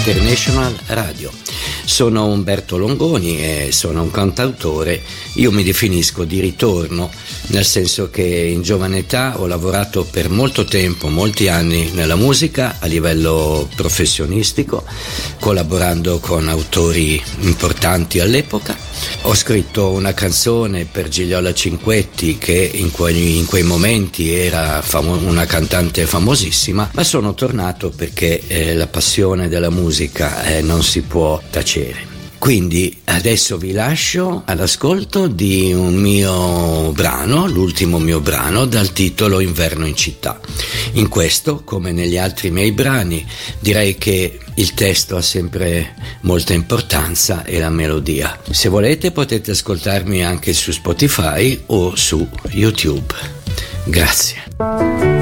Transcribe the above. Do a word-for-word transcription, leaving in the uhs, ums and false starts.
International Radio. Sono Umberto Longoni e sono un cantautore. Io mi definisco di ritorno, nel senso che in giovane età ho lavorato per molto tempo, molti anni nella musica a livello professionistico, collaborando con autori importanti all'epoca. Ho scritto una canzone per Gigliola Cinquetti che in quei, in quei momenti era famo- una cantante famosissima, ma sono tornato perché eh, la passione della musica eh, non si può tacere. Quindi adesso vi lascio all'ascolto di un mio brano, l'ultimo mio brano, dal titolo Inverno in città. In questo, come negli altri miei brani, direi che il testo ha sempre molta importanza e la melodia. Se volete potete ascoltarmi anche su Spotify o su YouTube. Grazie.